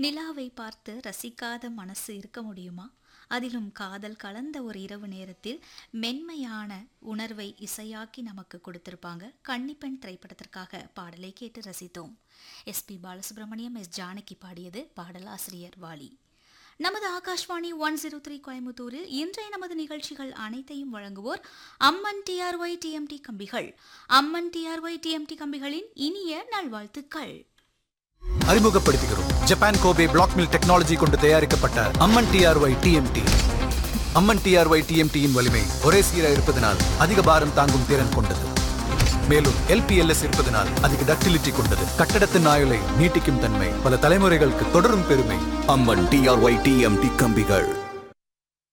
நிலாவை பார்த்து ரசிக்காத மனசு இருக்க முடியுமா? அதிலும் காதல் கலந்த ஒரு இரவு நேரத்தில் மென்மையான உணர்வை இசையாக்கி நமக்கு கொடுத்திருப்பாங்க. கன்னிப்பெண் திரைப்படத்திற்காக பாடலை கேட்டு ரசித்தோம். எஸ்பி பாலசுப்ரமணியம், எஸ் ஜானகி பாடியது. பாடலாசிரியர் வாலி. நமது ஆகாஷ்வாணி 103 கோயம்புத்தூரில் இன்றைய நமது நிகழ்ச்சிகள் அனைத்தையும் வழங்குவோர் அம்மன் டிஆர்ஒய் டிஎம்டி கம்பிகள். அம்மன் டிஆர்ஒய் டிஎம்டி கம்பிகளின் இனிய நல்வாழ்த்துக்கள். அறிமுகப்படுத்துகிறோம் Japan Kobe black mill technology கொண்டு தயாரிக்கப்பட்ட அம்மன் டிஆர்ஒய் டிஎம்டி. அம்மன் டிஆர்ஒய் டிஎம்டியின் வலிமை ஒரே சீராக இருப்பதனால் அதிக பாரம் தாங்கும் திறன் கொண்டது. மேலும் எல்பிஎல்எஸ் இருப்பதனால் அதிக டக்டிலிட்டி கொண்டது. கட்டடத்தின் ஆயுளை நீட்டிக்கும் தன்மை, பல தலைமுறைகளுக்கு தொடரும் பெருமை. அம்மன் டிஆர்ஒய் டிஎம்டி கம்பிகள்.